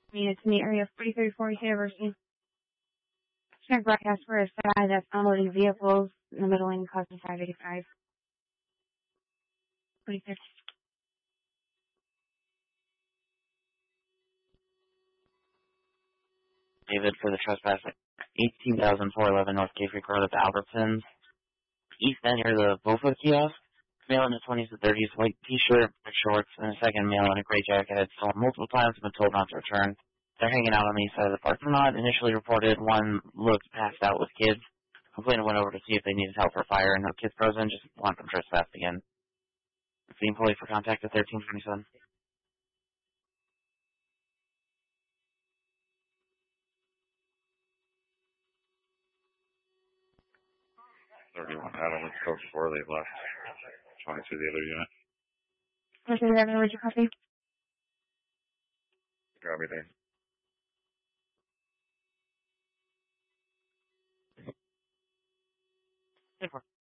It's in the area of 4340 University. Check broadcast for a side that's unloading vehicles in the middle lane causing 585. 26. David for the trespass at 18,411 North Gay Creek Road at the Albertsons. East end near the Bofa kiosk. Male in the 20s to 30s, white t-shirt, black shorts, and a second male in a gray jacket had stolen multiple times and been told not to return. They're hanging out on the east side of the parking lot. Initially reported one looked passed out with kids. Complainant went over to see if they needed help for fire and no kids frozen, just want them trespassed again. It's the employee for contact at 1327. 31 Adam, it's code 4, they left. 22 the other unit. Where's the other word you copy? Got everything. Hey,